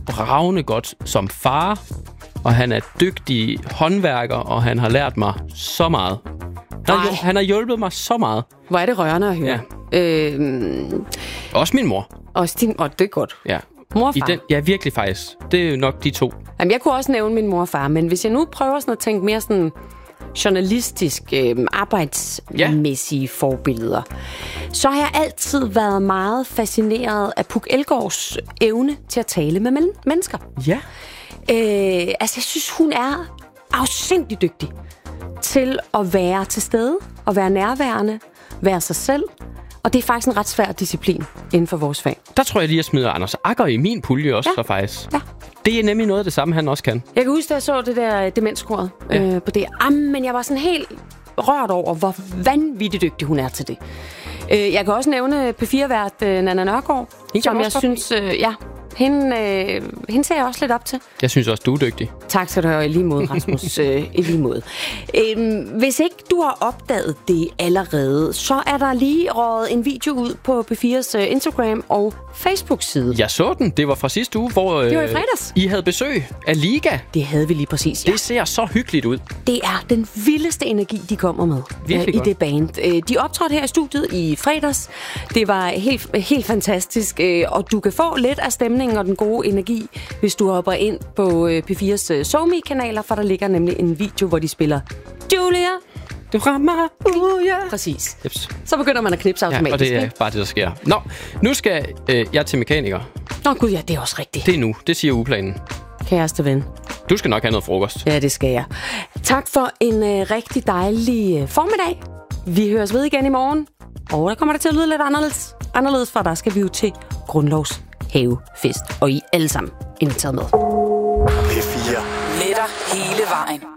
bravende godt som far, og han er dygtig håndværker, og han har lært mig så meget. Han har hjulpet mig så meget. Hvor er det rørende at høre. Ja. Også min mor. Også din... det er godt. Ja. Mor og far. Ja, virkelig faktisk. Det er jo nok de to. Jamen, jeg kunne også nævne min mor og far, men hvis jeg nu prøver sådan at tænke mere sådan journalistisk, arbejdsmæssige forbilleder, så har jeg altid været meget fascineret af Puk Elgårds evne til at tale med mennesker. Ja. Jeg synes, hun er afsindig dygtig til at være til stede, og være nærværende, være sig selv. Og det er faktisk en ret svær disciplin inden for vores fag. Der tror jeg lige, at smide Anders Agger i min pulje også, så faktisk. Ja. Det er nemlig noget af det samme, han også kan. Jeg kan huske, da jeg så det der demenskoret på det. Men jeg var sådan helt rørt over, hvor vanvittigt dygtig hun er til det. Jeg kan også nævne P4-vært Nanna Nørgaard, som jeg synes... Hende ser jeg også lidt op til. Jeg synes også, du er dygtig. Tak skal du have, i lige måde, Rasmus. I lige måde. Hvis ikke du har opdaget det allerede, så er der lige røget en video ud på P4's Instagram og Facebook-side. Jeg så den. Det var fra sidste uge, hvor det var i fredags. I havde besøg af Liga. Det havde vi lige præcis, ja. Det ser så hyggeligt ud. Det er den vildeste energi, de kommer med i det band. De optrådte her i studiet i fredags. Det var helt fantastisk, og du kan få lidt af stemningen og den gode energi, hvis du hopper ind på P4's SoMe-kanaler, for der ligger nemlig en video, hvor de spiller Julia, du rammer, ja. Præcis. Jeps. Så begynder man at knipse automatisk. Ja, og det er bare det, der sker. Nå, nu skal jeg til mekaniker. Nå gud, ja, det er også rigtigt. Det er nu. Det siger ugeplanen. Kæreste ven. Du skal nok have noget frokost. Ja, det skal jeg. Tak for en rigtig dejlig formiddag. Vi høres ved igen i morgen. Og der kommer det til at lyde lidt anderledes, for der skal vi jo til Grundlovs havefest. Og I alle sammen inviteret med. P4. Med dig hele vejen.